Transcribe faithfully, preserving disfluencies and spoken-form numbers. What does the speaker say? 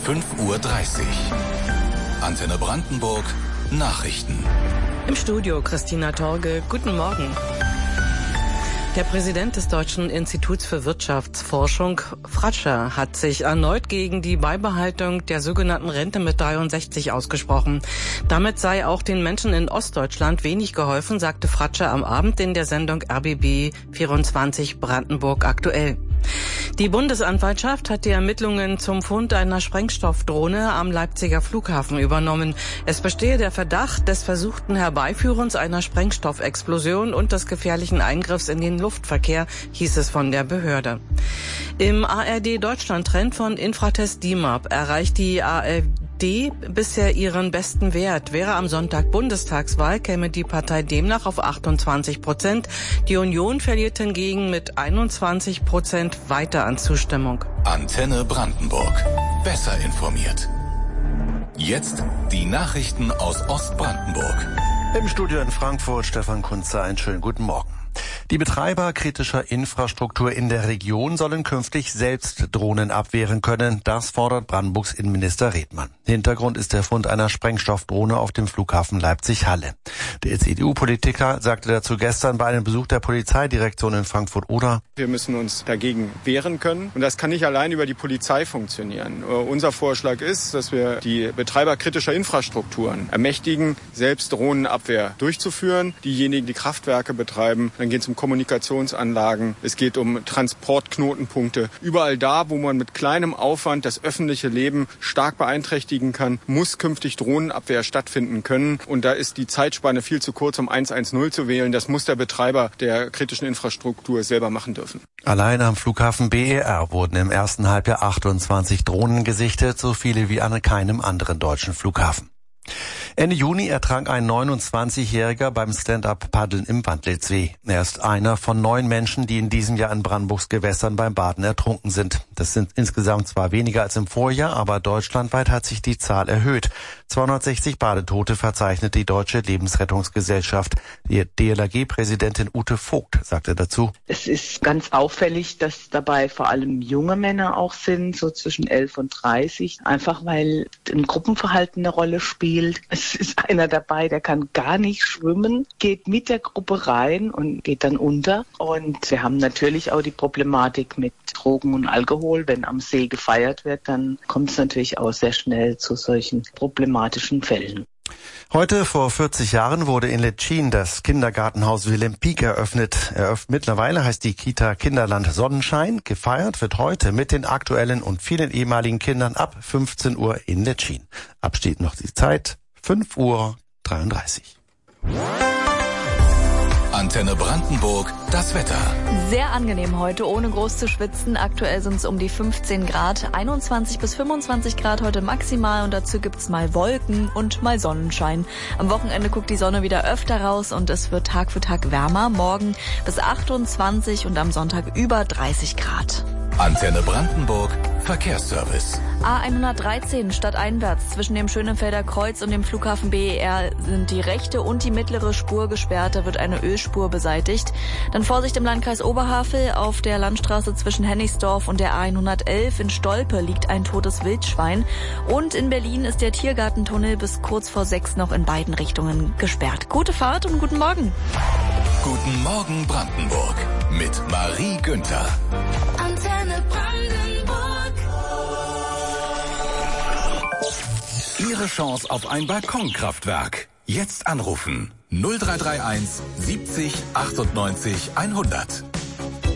fünf Uhr dreißig. Antenne Brandenburg, Nachrichten. Im Studio Christina Torge, guten Morgen. Der Präsident des Deutschen Instituts für Wirtschaftsforschung, Fratscher, hat sich erneut gegen die Beibehaltung der sogenannten Rente mit dreiundsechzig ausgesprochen. Damit sei auch den Menschen in Ostdeutschland wenig geholfen, sagte Fratscher am Abend in der Sendung R B B vierundzwanzig Brandenburg aktuell. Die Bundesanwaltschaft hat die Ermittlungen zum Fund einer Sprengstoffdrohne am Leipziger Flughafen übernommen. Es bestehe der Verdacht des versuchten Herbeiführens einer Sprengstoffexplosion und des gefährlichen Eingriffs in den Luftverkehr, hieß es von der Behörde. Im A R D-Deutschland-Trend von Infratest D I M A P erreicht die A f D bisher ihren besten Wert. Wäre am Sonntag Bundestagswahl, käme die Partei demnach auf achtundzwanzig Prozent. Die Union verliert hingegen mit einundzwanzig Prozent weiter an Zustimmung. Antenne Brandenburg. Besser informiert. Jetzt die Nachrichten aus Ostbrandenburg. Im Studio in Frankfurt Stefan Kunzer, einen schönen guten Morgen. Die Betreiber kritischer Infrastruktur in der Region sollen künftig selbst Drohnen abwehren können. Das fordert Brandenburgs Innenminister Redmann. Hintergrund ist der Fund einer Sprengstoffdrohne auf dem Flughafen Leipzig-Halle. Der C D U-Politiker sagte dazu gestern bei einem Besuch der Polizeidirektion in Frankfurt-Oder: Wir müssen uns dagegen wehren können. Und das kann nicht allein über die Polizei funktionieren. Unser Vorschlag ist, dass wir die Betreiber kritischer Infrastrukturen ermächtigen, selbst Drohnenabwehr durchzuführen. Diejenigen, die Kraftwerke betreiben, dann geht es um Kommunikationsanlagen, es geht um Transportknotenpunkte. Überall da, wo man mit kleinem Aufwand das öffentliche Leben stark beeinträchtigen kann, muss künftig Drohnenabwehr stattfinden können. Und da ist die Zeitspanne viel zu kurz, um eins eins null zu wählen. Das muss der Betreiber der kritischen Infrastruktur selber machen dürfen. Allein am Flughafen B E R wurden im ersten Halbjahr achtundzwanzig Drohnen gesichtet, so viele wie an keinem anderen deutschen Flughafen. Ende Juni ertrank ein neunundzwanzigjähriger beim Stand-up-Paddeln im Wandlitzsee. Er ist einer von neun Menschen, die in diesem Jahr in Brandenburgs Gewässern beim Baden ertrunken sind. Das sind insgesamt zwar weniger als im Vorjahr, aber deutschlandweit hat sich die Zahl erhöht. zweihundertsechzig Badetote verzeichnet die Deutsche Lebensrettungsgesellschaft. Die D L R G-Präsidentin Ute Vogt sagte dazu: Es ist ganz auffällig, dass dabei vor allem junge Männer auch sind, so zwischen elf und dreißig. Einfach weil ein Gruppenverhalten eine Rolle spielt. Es ist einer dabei, der kann gar nicht schwimmen, geht mit der Gruppe rein und geht dann unter. Und wir haben natürlich auch die Problematik mit Drogen und Alkohol. Wenn am See gefeiert wird, dann kommt es natürlich auch sehr schnell zu solchen problematischen Fällen. Heute vor vierzig Jahren wurde in Letschin das Kindergartenhaus Wilhelm Pieck eröffnet. Eröffnet mittlerweile heißt die Kita Kinderland Sonnenschein. Gefeiert wird heute mit den aktuellen und vielen ehemaligen Kindern ab fünfzehn Uhr in Letschin. Absteht noch die Zeit, fünf Uhr dreiunddreißig. Antenne Brandenburg, das Wetter. Sehr angenehm heute, ohne groß zu schwitzen. Aktuell sind es um die fünfzehn Grad, einundzwanzig bis fünfundzwanzig Grad heute maximal und dazu gibt's mal Wolken und mal Sonnenschein. Am Wochenende guckt die Sonne wieder öfter raus und es wird Tag für Tag wärmer. Morgen bis achtundzwanzig und am Sonntag über dreißig Grad. Antenne Brandenburg, Verkehrsservice. A hundertdreizehn stadteinwärts zwischen dem Schönenfelder Kreuz und dem Flughafen B E R sind die rechte und die mittlere Spur gesperrt. Da wird eine Ölspur beseitigt. Dann Vorsicht im Landkreis Oberhavel. Auf der Landstraße zwischen Hennigsdorf und der A hundertelf in Stolpe liegt ein totes Wildschwein. Und in Berlin ist der Tiergartentunnel bis kurz vor sechs noch in beiden Richtungen gesperrt. Gute Fahrt und guten Morgen. Guten Morgen Brandenburg mit Marie Günther. Antenne Brandenburg. Ihre Chance auf ein Balkonkraftwerk. Jetzt anrufen null drei drei eins siebzig achtundneunzig hundert.